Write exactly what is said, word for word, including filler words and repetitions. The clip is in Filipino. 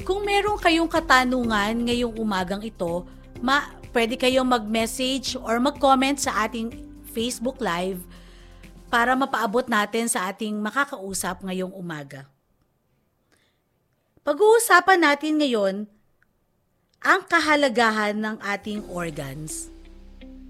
Kung meron kayong katanungan ngayong umagang ito, ma pwede kayong mag-message or mag-comment sa ating Facebook Live para mapaabot natin sa ating makakausap ngayong umaga. Pag-uusapan natin ngayon ang kahalagahan ng ating organs.